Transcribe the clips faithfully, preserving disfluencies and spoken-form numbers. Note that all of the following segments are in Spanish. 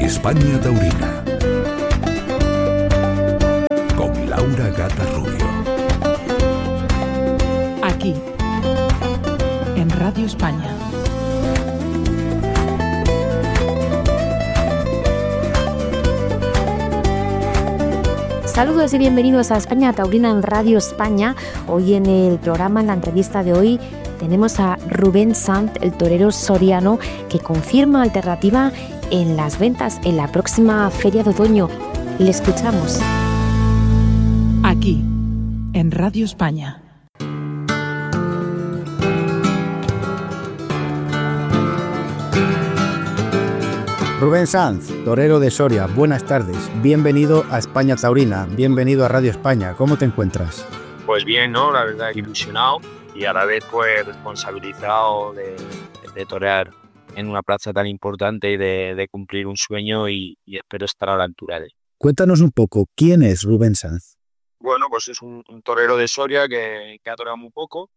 España Taurina con Laura Gata Rubio. Aquí, en Radio España. Saludos y bienvenidos a España Taurina en Radio España. Hoy en el programa, en la entrevista de hoy, tenemos a Rubén Sanz, el torero soriano, que confirma alternativa en las ventas en la próxima Feria de Otoño. Le escuchamos. Aquí, en Radio España. Rubén Sanz, torero de Soria, buenas tardes. Bienvenido a España Taurina, bienvenido a Radio España. ¿Cómo te encuentras? Pues bien, ¿no? La verdad, ilusionado y a la vez pues responsabilizado de, de torear en una plaza tan importante y de, de cumplir un sueño y, y espero estar a la altura de él. Cuéntanos un poco, ¿quién es Rubén Sanz? Bueno, pues es un, un torero de Soria que, que ha toreado muy poco,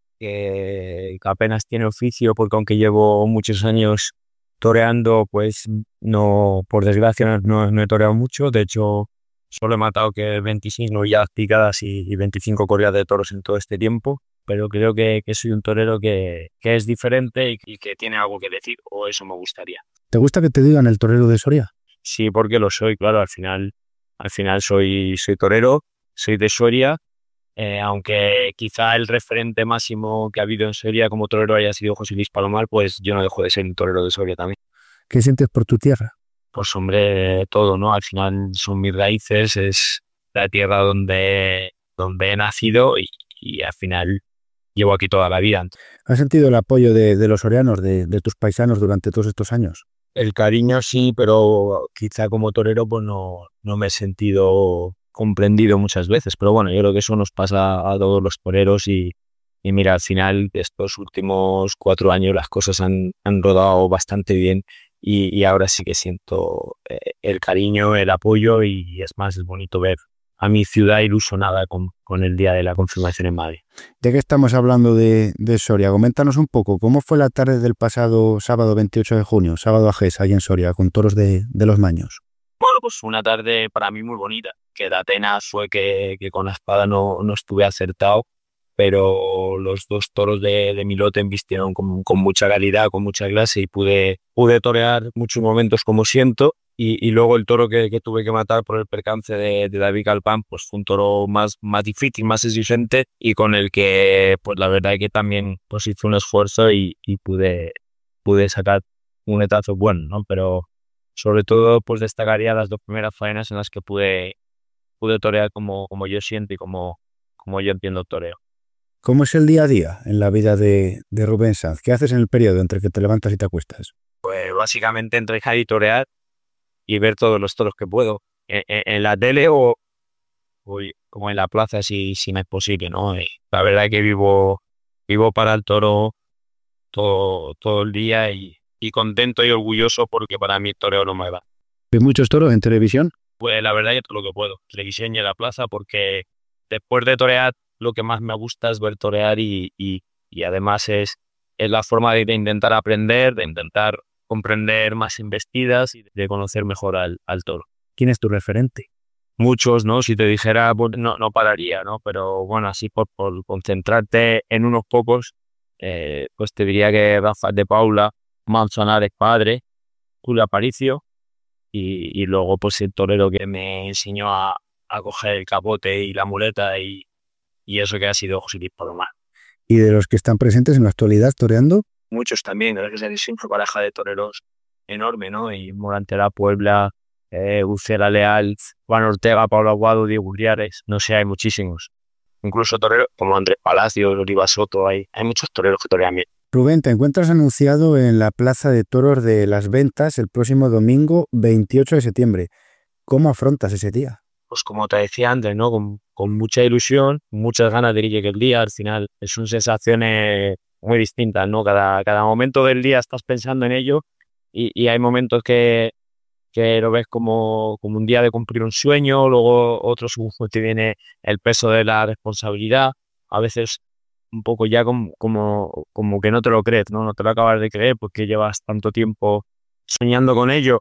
que, que apenas tiene oficio porque aunque llevo muchos años toreando, pues no, por desgracia no, no he toreado mucho. De hecho, solo he matado que veinticinco ya picadas y, y veinticinco corridas de toros en todo este tiempo. Pero creo que, que soy un torero que, que es diferente y, y que tiene algo que decir, o eso me gustaría. ¿Te gusta que te digan el torero de Soria? Sí, porque lo soy, claro. Al final, al final soy, soy torero, soy de Soria. Eh, aunque quizá el referente máximo que ha habido en Soria como torero haya sido José Luis Palomar, pues yo no dejo de ser un torero de Soria también. ¿Qué sientes por tu tierra? Pues hombre, todo, ¿no? Al final son mis raíces, es la tierra donde, donde he nacido y, y al final llevo aquí toda la vida. ¿Has sentido el apoyo de, de los sorianos, de, de tus paisanos durante todos estos años? El cariño sí, pero quizá como torero pues no, no me he sentido comprendido muchas veces, pero bueno, yo creo que eso nos pasa a todos los toreros y, y mira, al final estos últimos cuatro años las cosas han, han rodado bastante bien y, y ahora sí que siento eh, el cariño, el apoyo y es más, es bonito ver a mi ciudad ilusionada con, con el día de la confirmación en Madrid. Ya que estamos hablando de, de Soria, coméntanos un poco, ¿cómo fue la tarde del pasado sábado veintiocho de junio, sábado ajés, ahí en Soria, con toros de, de los Maños? Bueno, pues una tarde para mí muy bonita, que de Atenas fue que, que con la espada no, no estuve acertado, pero los dos toros de, de mi lote embistieron con, con mucha calidad, con mucha clase y pude, pude torear muchos momentos como siento y, y luego el toro que, que tuve que matar por el percance de, de David Calpán pues fue un toro más, más difícil, más exigente y con el que pues la verdad es que también pues hice un esfuerzo y, y pude, pude sacar un etazo bueno, ¿no? Pero sobre todo, pues destacaría las dos primeras faenas en las que pude, pude torear como, como yo siento y como, como yo entiendo el toreo. ¿Cómo es el día a día en la vida de, de Rubén Sanz? ¿Qué haces en el periodo entre que te levantas y te acuestas? Pues básicamente entrenar y torear y ver todos los toros que puedo. En, en, en la tele o, o como en la plaza si, si me es posible, ¿no? Y la verdad es que vivo, vivo para el toro todo, todo el día y y contento y orgulloso porque para mí el toreo no me va. ¿Ves muchos toros en televisión? Pues la verdad es todo lo que puedo, televisión y en la plaza, porque después de torear lo que más me gusta es ver torear y, y, y además es, es la forma de, de intentar aprender, de intentar comprender más embestidas y de conocer mejor al, al toro. ¿Quién es tu referente? Muchos, ¿no? Si te dijera, pues no, no pararía, ¿no? Pero bueno, así por, por concentrarte en unos pocos, eh, pues te diría que Rafael de Paula, Manzanares padre, Julio Aparicio y, y luego pues el torero que me enseñó a, a coger el capote y la muleta y, y eso que ha sido José Luis Palomar. ¿Y de los que están presentes en la actualidad toreando? Muchos también, la verdad que es una pareja de toreros enorme, ¿no? Y Morantera Puebla, eh, Ucela Leal, Juan Ortega, Pablo Aguado, Diego Uriares, no sé, hay muchísimos. Incluso toreros como Andrés Palacios, Oliva Soto, hay, hay muchos toreros que torean bien. Rubén, te encuentras anunciado en la Plaza de Toros de Las Ventas el próximo domingo veintiocho de septiembre. ¿Cómo afrontas ese día? Pues como te decía antes, ¿no? Con, con mucha ilusión, muchas ganas de que llegue el día. Al final son sensaciones muy distintas, ¿no? Cada, cada momento del día estás pensando en ello y, y hay momentos que, que lo ves como, como un día de cumplir un sueño, luego otros pues, te viene el peso de la responsabilidad. A veces un poco ya como, como, como que no te lo crees, ¿no? No te lo acabas de creer porque llevas tanto tiempo soñando con ello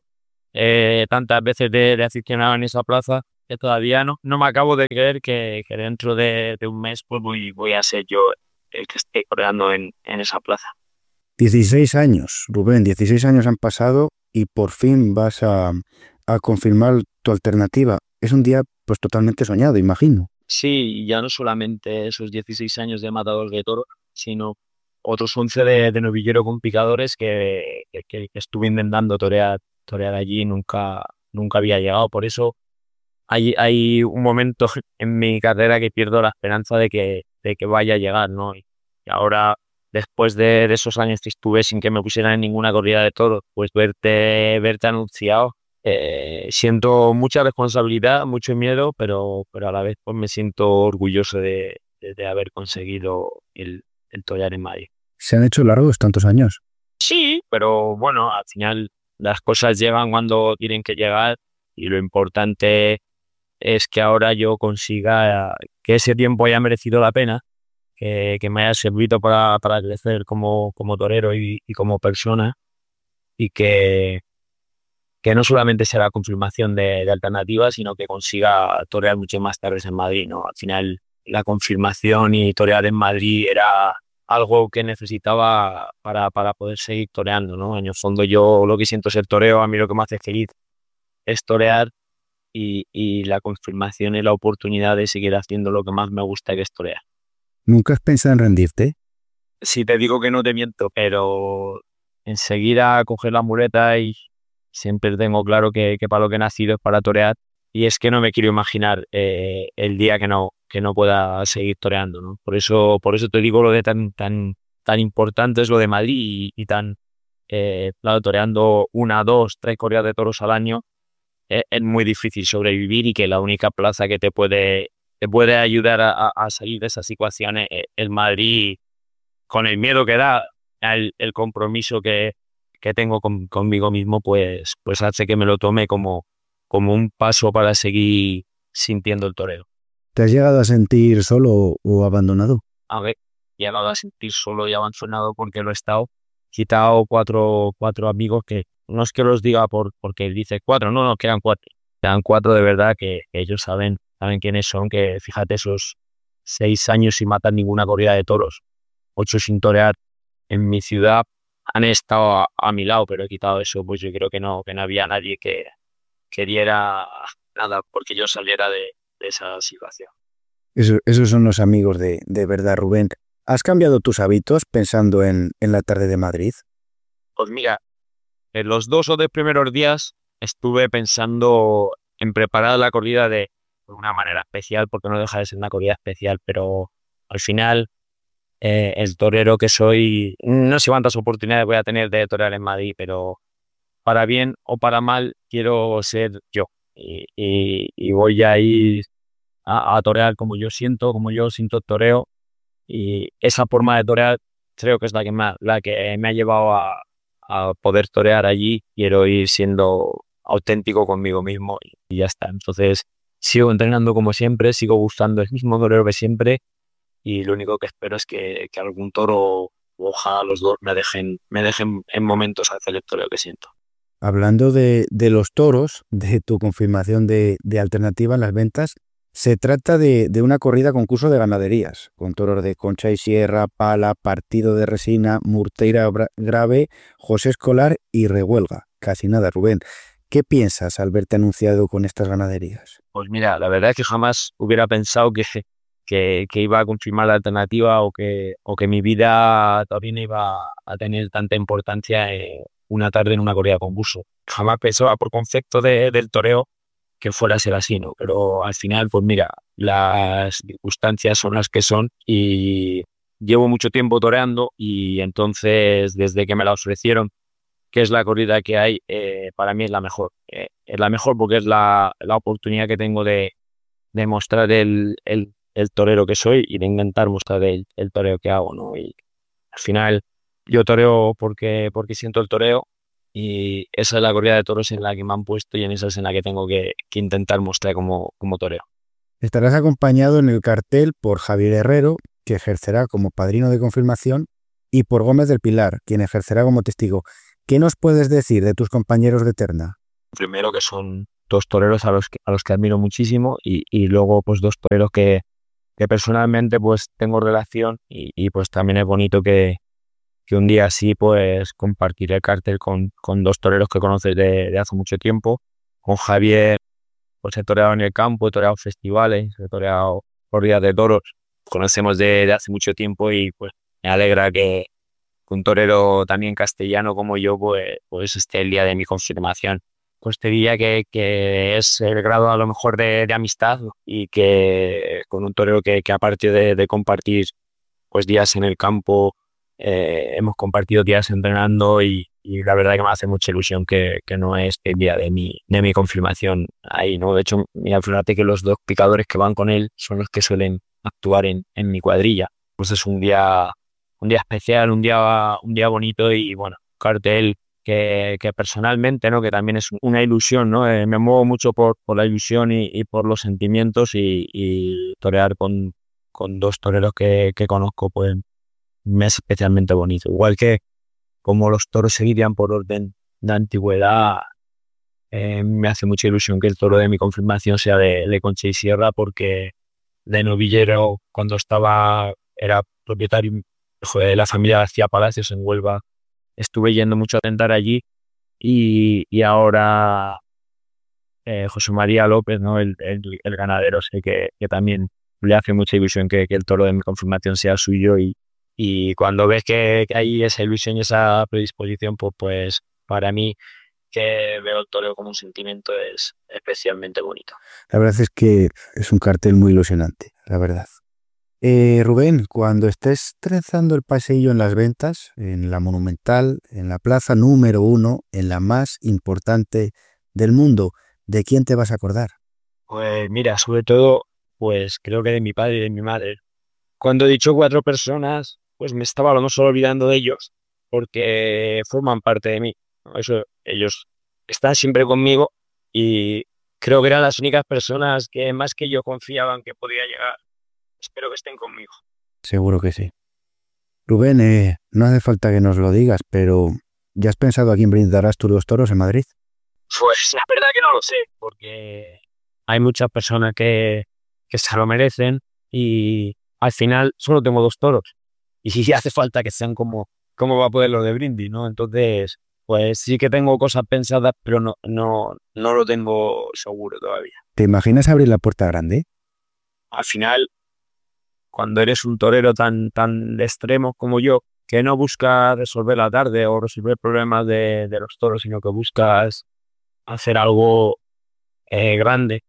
eh, tantas veces de, de aficionado en esa plaza, que todavía no, no me acabo de creer que, que dentro de, de un mes pues voy, voy a ser yo el que esté toreando en, en esa plaza. dieciséis años, Rubén, dieciséis años han pasado y por fin vas a, a confirmar tu alternativa. Es un día pues totalmente soñado, imagino. Sí, ya no solamente esos dieciséis años de matador de toro, sino otros once de, de novillero con picadores que, que, que estuve intentando torear, torear allí y nunca, nunca había llegado. Por eso hay, hay un momento en mi carrera que pierdo la esperanza de que, de que vaya a llegar, ¿no? Y ahora, después de, de esos años que estuve sin que me pusieran en ninguna corrida de toros, pues verte, verte anunciado, eh, siento mucha responsabilidad, mucho miedo, pero, pero a la vez pues me siento orgulloso de, de, de haber conseguido el, el torear en Madrid. ¿Se han hecho largos tantos años? Sí, pero bueno, al final las cosas llegan cuando tienen que llegar y lo importante es que ahora yo consiga que ese tiempo haya merecido la pena, que, que me haya servido para, para crecer como, como torero y, y como persona, y que, que no solamente sea la confirmación de, de alternativas, sino que consiga torear muchas más tardes en Madrid, ¿no? Al final la confirmación y torear en Madrid era algo que necesitaba para, para poder seguir toreando, ¿no? En el fondo yo lo que siento es el toreo, a mí lo que me hace feliz es torear. Y, y la confirmación y la oportunidad de seguir haciendo lo que más me gusta, que es torear. ¿Nunca has pensado en rendirte? Si te digo que no te miento, pero enseguida coger la muleta y siempre tengo claro que, que para lo que he nacido es para torear, y es que no me quiero imaginar eh, el día que no, que no pueda seguir toreando, ¿no? Por eso, por eso te digo lo de tan, tan, tan importante es lo de Madrid y, y tan, eh, claro, toreando una, dos, tres corridas de toros al año. Es muy difícil sobrevivir y que la única plaza que te puede, te puede ayudar a, a salir de esa situación es el Madrid, con el miedo que da, el, el compromiso que, que tengo con, conmigo mismo, pues, pues hace que me lo tome como, como un paso para seguir sintiendo el toreo. ¿Te has llegado a sentir solo o abandonado? A ver, he llegado a sentir solo y abandonado porque lo he estado. Quitado cuatro, cuatro amigos que no es que los diga por porque dice cuatro, no, no, quedan cuatro. Quedan cuatro de verdad que, que ellos saben, saben quiénes son, que fíjate, esos seis años sin matar ninguna corrida de toros, ocho sin torear en mi ciudad, han estado a, a mi lado, pero he quitado eso, pues yo creo que no, que no había nadie que queriera nada porque yo saliera de, de esa situación. Eso, esos son los amigos de, de verdad, Rubén. ¿Has cambiado tus hábitos pensando en, en la tarde de Madrid? Pues mira, en los dos o tres primeros días estuve pensando en preparar la corrida de una manera especial, porque no deja de ser una corrida especial, pero al final eh, el torero que soy, no sé cuántas oportunidades voy a tener de torear en Madrid, pero para bien o para mal quiero ser yo y, y, y voy a ir a, a torear como yo siento, como yo siento el toreo. Y esa forma de torear creo que es la que me, la que me ha llevado a, a poder torear allí. Quiero ir siendo auténtico conmigo mismo y, y ya está. Entonces sigo entrenando como siempre, sigo buscando el mismo torero que siempre, y lo único que espero es que, que algún toro, ojalá los dos, me dejen, me dejen en momentos hacer el toreo que siento. Hablando de, de los toros, de tu confirmación de, de alternativa en las ventas, se trata de, de una corrida concurso de ganaderías, con toros de Concha y Sierra, Pala, Partido de Resina, Murteira Grave, José Escolar y Rehuelga. Casi nada, Rubén. ¿Qué piensas al verte anunciado con estas ganaderías? Pues mira, la verdad es que jamás hubiera pensado que, que, que iba a confirmar la alternativa o que, o que mi vida todavía iba a tener tanta importancia en una tarde en una corrida de concurso. Jamás pensaba por concepto de, del toreo que fuera a ser así, ¿no? Pero al final, pues mira, las circunstancias son las que son y llevo mucho tiempo toreando, y entonces desde que me la ofrecieron, que es la corrida que hay, eh, para mí es la mejor. Eh, es la mejor porque es la, la oportunidad que tengo de, de mostrar el, el, el torero que soy y de intentar mostrar el, el toreo que hago, ¿no? Y al final yo toreo porque, porque siento el toreo. Y esa es la corrida de toros en la que me han puesto y en esa es en la que tengo que, que intentar mostrar como, como torero. Estarás acompañado en el cartel por Javier Herrero, que ejercerá como padrino de confirmación, y por Gómez del Pilar, quien ejercerá como testigo. ¿Qué nos puedes decir de tus compañeros de terna? Primero que son dos toreros a los que, a los que admiro muchísimo y, y luego pues dos toreros que, que personalmente pues tengo relación y, y pues también es bonito que, que un día así pues compartiré el cartel con, con dos toreros que conoces de, de hace mucho tiempo. Con Javier pues he toreado en el campo, he toreado festivales, he toreado corridas de toros, conocemos de, de hace mucho tiempo y pues me alegra que un torero también castellano como yo pues, pues esté el día de mi confirmación. Pues te diría que, que es el grado a lo mejor de, de amistad y que con un torero que, que aparte de, de compartir pues días en el campo, eh, hemos compartido días entrenando y, y la verdad que me hace mucha ilusión que, que no es el día de mi, de mi confirmación ahí, ¿no? De hecho, mira, fíjate que los dos picadores que van con él son los que suelen actuar en, en mi cuadrilla. Pues es un día, un día especial, un día, un día bonito y bueno, cartel que, que personalmente, ¿no? Que también es una ilusión, ¿no? Eh, me muevo mucho por, por la ilusión y, y por los sentimientos y, y torear con, con dos toreros que, que conozco, pues me es especialmente bonito. Igual que como los toros se guían por orden de antigüedad, eh, me hace mucha ilusión que el toro de mi confirmación sea de, de Concha y Sierra, porque de novillero, cuando estaba, era propietario de la familia García Palacios en Huelva, estuve yendo mucho a tentar allí y, y ahora eh, José María López, ¿no? el, el, el ganadero, sé que, que también le hace mucha ilusión que, que el toro de mi confirmación sea suyo y, y cuando ves que, que hay esa ilusión y esa predisposición, pues, pues para mí que veo el toro como un sentimiento es especialmente bonito. La verdad es que es un cartel muy ilusionante, la verdad. Eh, Rubén, cuando estés trenzando el paseillo en las ventas, en la Monumental, en la plaza número uno, en la más importante del mundo, ¿de quién te vas a acordar? Pues mira, sobre todo, pues creo que de mi padre y de mi madre. Cuando he dicho cuatro personas, pues me estaba a lo mejor olvidando de ellos, porque forman parte de mí, ¿no? Eso, ellos están siempre conmigo y creo que eran las únicas personas que más que yo confiaban que podía llegar. Espero que estén conmigo. Seguro que sí. Rubén, eh, no hace falta que nos lo digas, pero ¿ya has pensado a quién brindarás tus dos toros en Madrid? Pues la verdad que no lo sé, porque hay muchas personas que, que se lo merecen y al final solo tengo dos toros. Y si hace falta que sean como, ¿cómo va a poder lo de Brindis, no? Entonces, pues sí que tengo cosas pensadas, pero no, no, no lo tengo seguro todavía. ¿Te imaginas abrir la puerta grande? Al final, cuando eres un torero tan, tan de extremo como yo, que no busca resolver la tarde o resolver problemas de, de los toros, sino que buscas hacer algo eh, grande,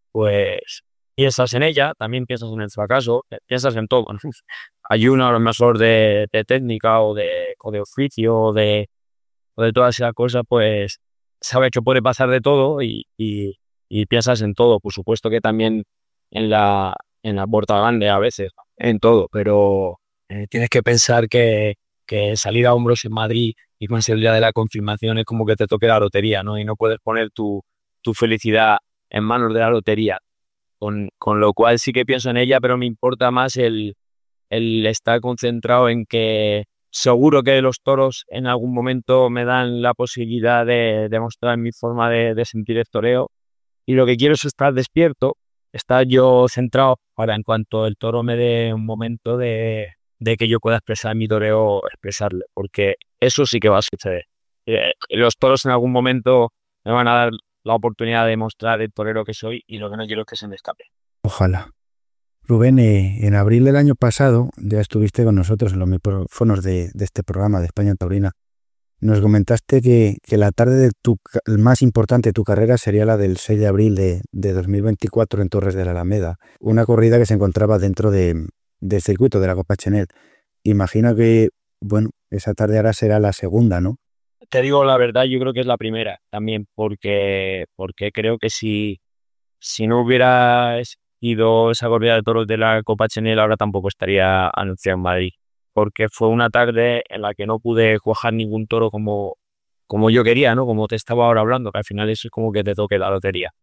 pues piensas en ella, también piensas en el fracaso, eh, piensas en todo, ¿no? Hay uno a lo mejor de, de técnica o de, o de oficio o de, o de todas esas cosas, pues sabe que puede pasar de todo y, y, y piensas en todo. Por supuesto que también en la, en la puerta grande a veces, en todo, pero eh, tienes que pensar que, que salir a hombros en Madrid y más el día de la confirmación es como que te toque la lotería, ¿no? Y no puedes poner tu, tu felicidad en manos de la lotería. Con, con lo cual sí que pienso en ella, pero me importa más el, el estar concentrado en que seguro que los toros en algún momento me dan la posibilidad de demostrar mi forma de, de sentir el toreo. Y lo que quiero es estar despierto, estar yo centrado para en cuanto el toro me dé un momento de, de que yo pueda expresar mi toreo, expresarle, porque eso sí que va a suceder. Eh, los toros en algún momento me van a dar la oportunidad de mostrar el torero que soy y lo que no quiero es que se me escape. Ojalá. Rubén, eh, en abril del año pasado ya estuviste con nosotros en los micrófonos de, de este programa de España Taurina. Nos comentaste que, que la tarde de tu, más importante de tu carrera sería la del seis de abril de, de dos mil veinticuatro en Torres de la Alameda, una corrida que se encontraba dentro de, del circuito de la Copa Chenet. Imagino que, bueno, esa tarde ahora será la segunda, ¿no? Te digo la verdad, yo creo que es la primera también, porque, porque creo que si, si no hubiera ido esa corrida de toros de la Copa Chenel, ahora tampoco estaría anunciado en Madrid, porque fue una tarde en la que no pude cuajar ningún toro como, como yo quería, ¿no? Como te estaba ahora hablando, que al final eso es como que te toque la lotería.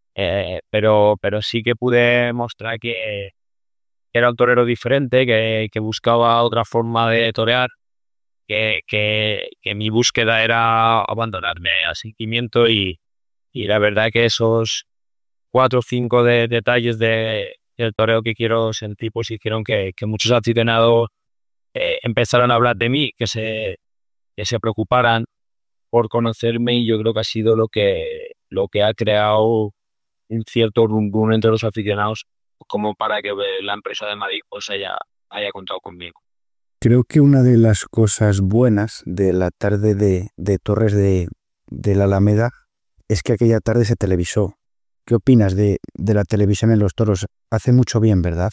Eh, pero, pero sí que pude mostrar que era un torero diferente, que, que buscaba otra forma de torear, que, que, que mi búsqueda era abandonarme a sentimiento y, y la verdad que esos cuatro o cinco de, detalles de, del toreo que quiero sentir pues hicieron que, que muchos aficionados eh, empezaran a hablar de mí, que se, que se preocuparan por conocerme, y yo creo que ha sido lo que, lo que ha creado un cierto rum rum entre los aficionados como para que la empresa de Madrid pues haya, haya contado conmigo. Creo que una de las cosas buenas de la tarde de, de Torres de, de la Alameda es que aquella tarde se televisó. ¿Qué opinas de, de la televisión en los toros? Hace mucho bien, ¿verdad?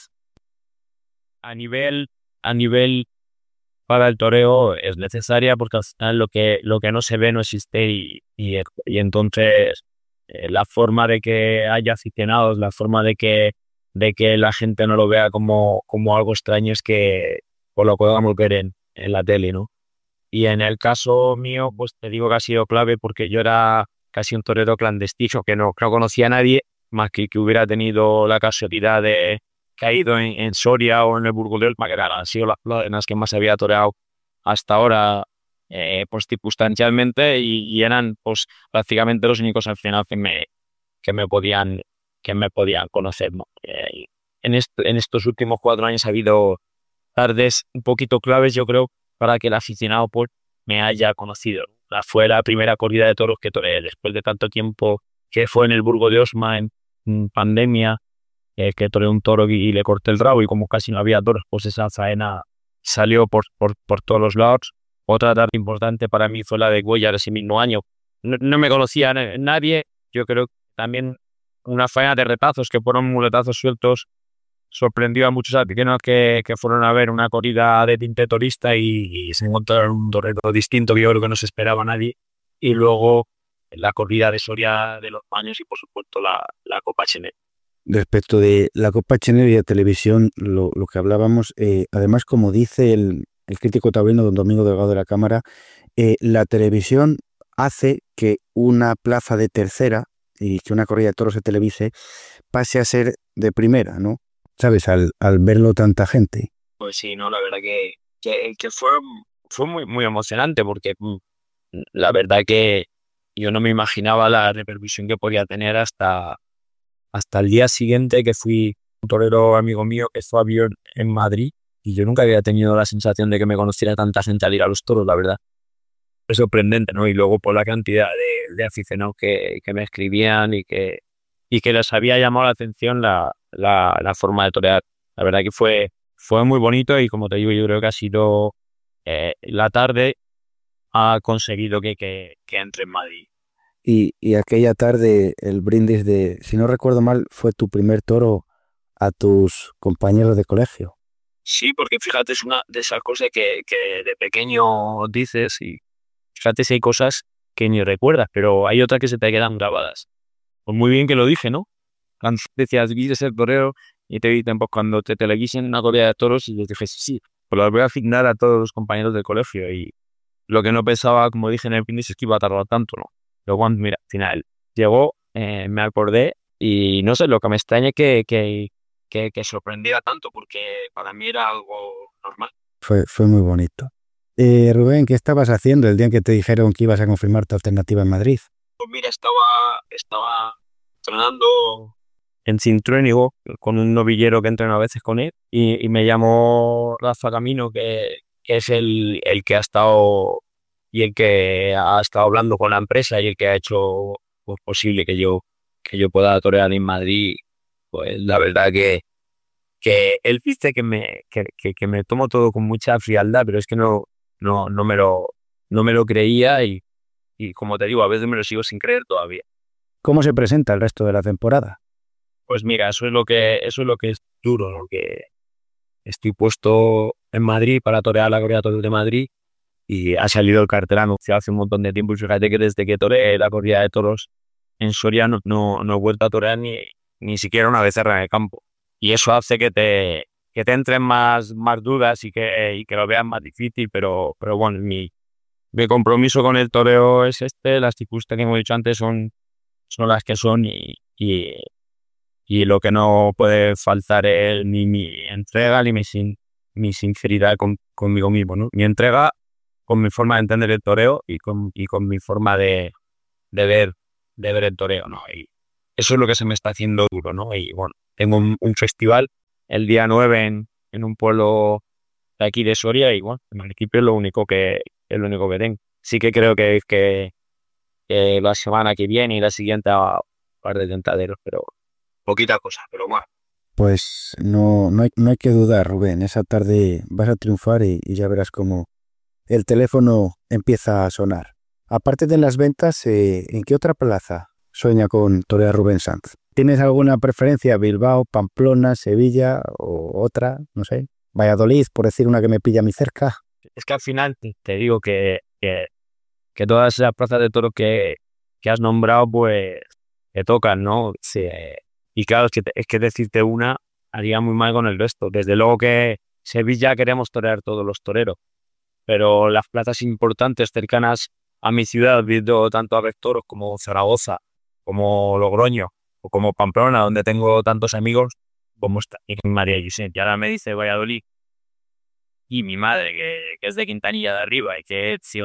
A nivel, a nivel para el toreo es necesaria, porque al final lo que, lo que no se ve no existe, y, y, y entonces eh, la forma de que haya aficionados, la forma de que, de que la gente no lo vea como, como algo extraño es que pues, lo podamos ver en, en la tele, ¿no? Y en el caso mío, pues te digo que ha sido clave, porque yo era casi un torero clandestino, que no, no conocía a nadie más que que hubiera tenido la casualidad de caído en, en Soria o en el Burgos de Olma, que eran, han sido las plazas que más había toreado hasta ahora, eh, pues circunstancialmente, y, y eran pues prácticamente los únicos aficionados que me, que me podían que me podían conocer, ¿no? Eh, en, est en estos últimos cuatro años ha habido tardes un poquito claves, yo creo, para que el aficionado pues me haya conocido. La, fue la primera corrida de toros que toreé después de tanto tiempo, que fue en el Burgo de Osma en, en pandemia, eh, que toreé un toro y, y le corté el rabo, y como casi no había toros, pues esa faena salió por, por, por todos los lados. Otra tarde importante para mí fue la de Cuéllar ese mismo año. No, no me conocía nadie, yo creo que también una faena de retazos, que fueron muletazos sueltos, sorprendió a muchos aficionados que, que fueron a ver una corrida de tinte torista y, y se encontraron un torero distinto que yo creo que no se esperaba nadie. Y luego la corrida de Soria de los Baños y por supuesto la, la Copa Chenet. Respecto de la Copa Chenet y la televisión, lo, lo que hablábamos, eh, además, como dice el, el crítico taurino don Domingo Delgado de la Cámara, eh, la televisión hace que una plaza de tercera y que una corrida de toros se televise pase a ser de primera, ¿no? ¿Sabes? Al, al verlo tanta gente. Pues sí, no, la verdad que, que, que fue, fue muy, muy emocionante, porque la verdad que yo no me imaginaba la repercusión que podía tener hasta, hasta el día siguiente, que fui un torero amigo mío que fue a ver en Madrid, y yo nunca había tenido la sensación de que me conociera tanta gente al ir a los toros, la verdad. Es sorprendente, ¿no? Y luego por la cantidad de, de aficionados que, que me escribían y que, y que les había llamado la atención la, la, la forma de torear. La verdad que fue, fue muy bonito, y como te digo, yo creo que ha sido eh, la tarde ha conseguido que, que, que entre en Madrid. Y, y aquella tarde el brindis de, si no recuerdo mal, fue tu primer toro a tus compañeros de colegio. Sí, porque fíjate, es una de esas cosas que, que de pequeño dices, y fíjate si hay cosas que ni recuerdas, pero hay otras que se te quedan grabadas. Pues muy bien que lo dije, ¿no? Cuando decías, quieres ser torero, y te dicen, pues cuando te televisen una corrida de toros, y yo dije, sí, sí, pues las voy a asignar a todos los compañeros del colegio. Y lo que no pensaba, como dije en el brindis, es que iba a tardar tanto, ¿no? Pero cuando, mira, al final llegó, eh, me acordé, y no sé, lo que me extraña es que, que, que, que sorprendiera tanto, porque para mí era algo normal. Fue, fue muy bonito. Eh, Rubén, ¿qué estabas haciendo el día en que te dijeron que ibas a confirmar tu alternativa en Madrid? Pues mira, estaba, estaba entrenando en Cintruénigo con un novillero que entreno a veces con él, y, y me llamó Rafa Camino, que, que es el, el que ha estado y el que ha estado hablando con la empresa, y el que ha hecho pues, posible que yo, que yo pueda torear en Madrid. Pues la verdad que, que él dice que me, que, que, que me tomo todo con mucha frialdad, pero es que no, no, no, me, lo, no me lo creía, y, y como te digo, a veces me lo sigo sin creer todavía. ¿Cómo se presenta el resto de la temporada? Pues mira, eso es lo que, eso es lo que es duro, ¿no? Que estoy puesto en Madrid para torear la corrida de toros de Madrid, y ha salido el cartel anunciado hace un montón de tiempo, y fíjate que desde que toreé la corrida de toros en Soria no, no, no he vuelto a torear ni, ni siquiera una becerra en el campo. Y eso hace que te, que te entren más, más dudas, y que, y que lo veas más difícil, pero, pero bueno, mi, mi compromiso con el toreo es este, las circunstancias que hemos dicho antes son, son las que son, y, y, y lo que no puede faltar es ni mi entrega ni mi, sin, mi sinceridad con, conmigo mismo, ¿no? Mi entrega con mi forma de entender el toreo, y con, y con mi forma de, de ver de ver el toreo, ¿no? Y eso es lo que se me está haciendo duro, ¿no? Y bueno, tengo un, un festival el día nueve en, en un pueblo de aquí de Soria y bueno, en el equipo es lo único que es lo único que tengo. Sí que creo que, que, que la semana que viene y la siguiente a un par de tentaderos, pero poquita cosa, pero bueno. Pues no, no, hay, no hay que dudar, Rubén. Esa tarde vas a triunfar y, y ya verás cómo el teléfono empieza a sonar. Aparte de las ventas, eh, ¿en qué otra plaza sueña con torear Rubén Sanz? ¿Tienes alguna preferencia? ¿Bilbao, Pamplona, Sevilla o otra? No sé. Valladolid, por decir una que me pilla a mí cerca. Es que al final te, te digo que, que, que todas esas plazas de toros que, que has nombrado, pues te tocan, ¿no? Sí, eh, y claro, es que, te, es que decirte una haría muy mal con el resto. Desde luego que Sevilla queremos torear todos los toreros, pero las plazas importantes cercanas a mi ciudad, viendo tanto a Toros como Zaragoza, como Logroño o como Pamplona, donde tengo tantos amigos, como está en María José. Y ahora me dice Valladolid y mi madre, que, que es de Quintanilla de Arriba y que sí,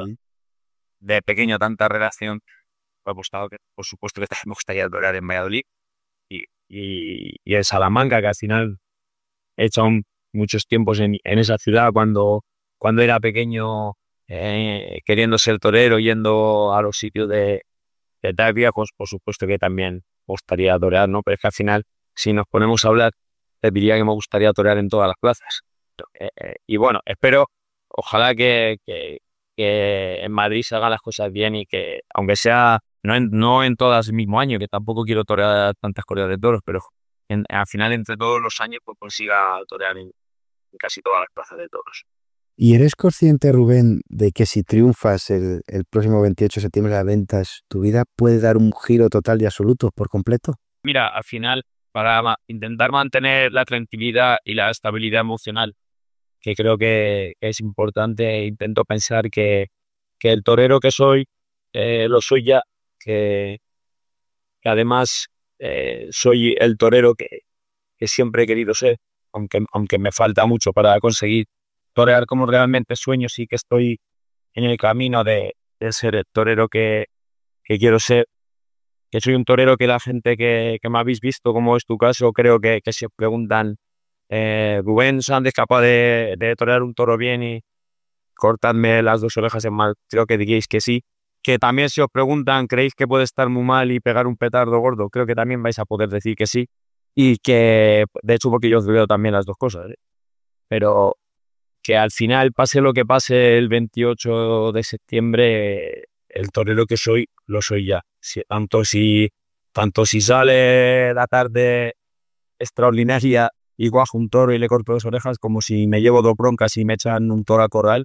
de pequeño tanta relación, me ha gustado que, por supuesto, que me gustaría torear en Valladolid y, y, y en Salamanca, que al final he hecho muchos tiempos en, en esa ciudad cuando, cuando era pequeño, eh, queriendo ser torero, yendo a los sitios de, de tal viejos, por supuesto que también me gustaría torear, ¿no? Pero es que al final, si nos ponemos a hablar, te diría que me gustaría torear en todas las plazas. Eh, eh, y bueno, espero, ojalá que, que, que en Madrid se hagan las cosas bien y que, aunque sea, no en, no en todas el mismo año, que tampoco quiero torear tantas corridas de toros, pero en, al final entre todos los años pues consiga torear en, en casi todas las plazas de toros. ¿Y eres consciente, Rubén, de que si triunfas el, el próximo veintiocho de septiembre las ventas, tu vida puede dar un giro total y absoluto por completo? Mira, al final, para ma- intentar mantener la tranquilidad y la estabilidad emocional, que creo que es importante, intento pensar que, que el torero que soy, eh, lo soy ya, que, que además eh, soy el torero que, que siempre he querido ser, aunque, aunque me falta mucho para conseguir torear como realmente sueño, sí que estoy en el camino de, de ser el torero que, que quiero ser, que soy un torero que la gente que, que me habéis visto, como es tu caso, creo que, que se preguntan, eh, Rubén Sanz es capaz de, de torear un toro bien y cortarme las dos orejas en mal, creo que diréis que sí. Que también si os preguntan, ¿creéis que puede estar muy mal y pegar un petardo gordo? Creo que también vais a poder decir que sí. Y que, de hecho, porque yo os veo también las dos cosas, ¿eh? Pero que al final, pase lo que pase el veintiocho de septiembre, el torero que soy, lo soy ya. Si, tanto, si, tanto si sale la tarde extraordinaria y guajo un toro y le corto dos orejas, como si me llevo dos broncas y me echan un toro a corral,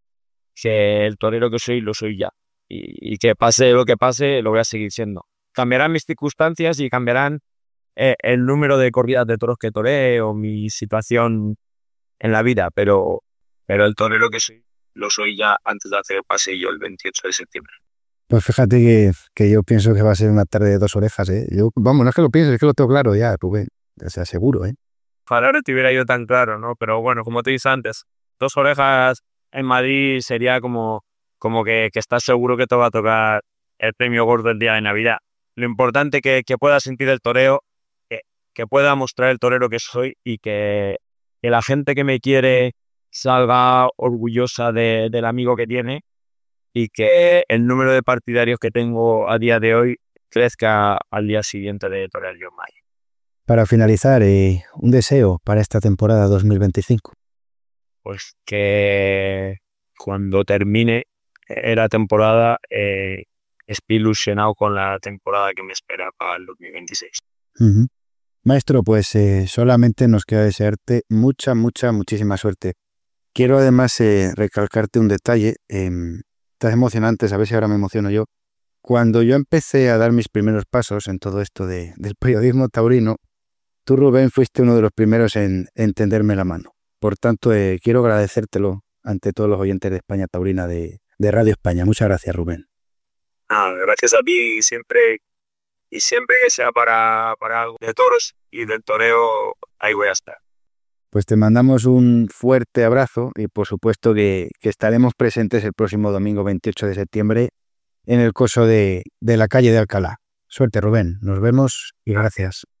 que el torero que soy, lo soy ya. Y, y que pase lo que pase, lo voy a seguir siendo. Cambiarán mis circunstancias y cambiarán eh, el número de corridas de toros que toré o mi situación en la vida, pero, pero el torero que soy, lo soy ya antes de hacer el pasillo el veintiocho de septiembre. Pues fíjate que, que yo pienso que va a ser una tarde de dos orejas, ¿eh? Yo, vamos, no es que lo pienses, es que lo tengo claro ya, Rubén. O sea, seguro, ¿eh? Ojalá no te hubiera ido tan claro, ¿no? Pero bueno, como te dije antes, dos orejas en Madrid sería como, como que, que estás seguro que te va a tocar el premio gordo el día de Navidad. Lo importante es que, que pueda sentir el toreo, que, que pueda mostrar el torero que soy y que, que la gente que me quiere salga orgullosa de, del amigo que tiene y que el número de partidarios que tengo a día de hoy crezca al día siguiente de torear yo en mayo. Para finalizar, eh, un deseo para esta temporada dos mil veinticinco. Pues que cuando termine la temporada eh, estoy ilusionado con la temporada que me espera para el dos mil veintiséis. Uh-huh. Maestro, pues eh, solamente nos queda desearte mucha, mucha, muchísima suerte. Quiero además eh, recalcarte un detalle. Eh, estás emocionante, sabes si ahora me emociono yo. Cuando yo empecé a dar mis primeros pasos en todo esto de, del periodismo taurino, tú, Rubén, fuiste uno de los primeros en, en tenderme la mano. Por tanto, eh, quiero agradecértelo ante todos los oyentes de España Taurina de, de Radio España. Muchas gracias, Rubén. Ah, gracias a ti siempre, y siempre que sea para, para algo de toros y del toreo, ahí voy a estar. Pues te mandamos un fuerte abrazo y por supuesto que, que estaremos presentes el próximo domingo veintiocho de septiembre en el coso de, de la calle de Alcalá. Suerte, Rubén. Nos vemos y gracias.